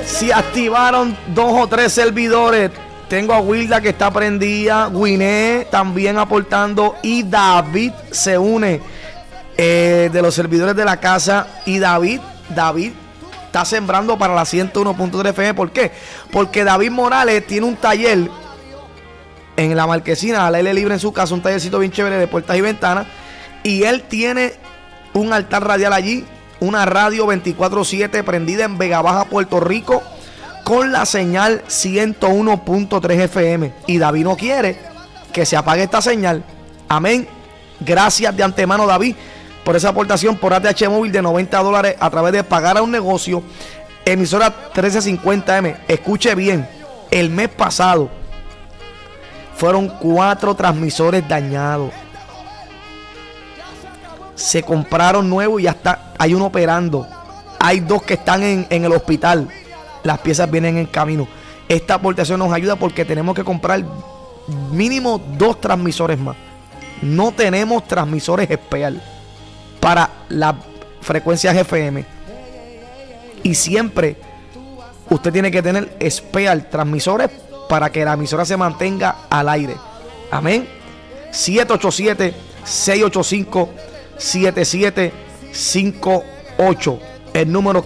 Si activaron 2 o 3 servidores, tengo a Wilda que está prendida, Guiné también aportando y David se une de los servidores de la casa. Y David está sembrando para la 101.3 FM. ¿Por qué? Porque David Morales tiene un taller en la Marquesina, al aire libre en su casa, un tallercito bien chévere de puertas y ventanas. Y él tiene un altar radial allí, una radio 24/7 prendida en Vega Baja, Puerto Rico, con la señal 101.3 FM. Y David no quiere que se apague esta señal. Amén. Gracias de antemano, David, por esa aportación por ATH Móvil de $90 a través de Pagar a un Negocio, emisora 1350M. Escuche bien, el mes pasado fueron 4 transmisores dañados. Se compraron nuevos y ya está, hay uno operando. Hay 2 que están en el hospital. Las piezas vienen en camino. Esta aportación nos ayuda porque tenemos que comprar mínimo 2 transmisores más. No tenemos transmisores especial para las frecuencias FM. Y siempre usted tiene que tener especial transmisores para que la emisora se mantenga al aire. Amén. 787-685-7758. El número